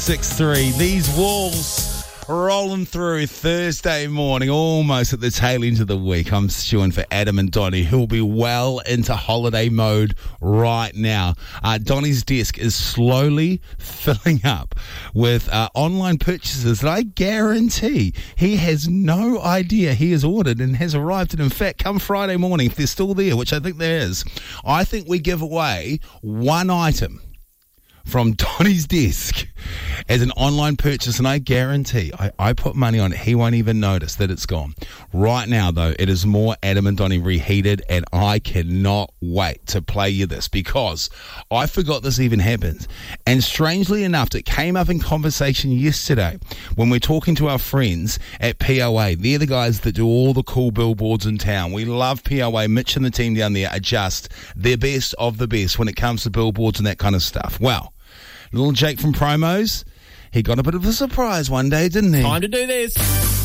6:03. These walls rolling through Thursday morning, almost at the tail end of the week. I'm stewing for Adam and Donnie, who'll be well into holiday mode right now. Donnie's desk is slowly filling up with online purchases that I guarantee he has no idea he has ordered and has arrived. And in fact, come Friday morning, if they're still there, which I think there is, I think we give away one item from Donnie's desk as an online purchase, and I guarantee, I put money on it, he won't even notice that it's gone. Right now, though, it is more Adam and Donnie Reheated, and I cannot wait to play you this because I forgot this even happened. And strangely enough, it came up in conversation yesterday when we're talking to our friends at POA. They're the guys that do all the cool billboards in town. We love POA. Mitch and the team down there are just their best of the best when it comes to billboards and that kind of stuff. Well, little Jake from Promos, he got a bit of a surprise one day, didn't he? Time to do this.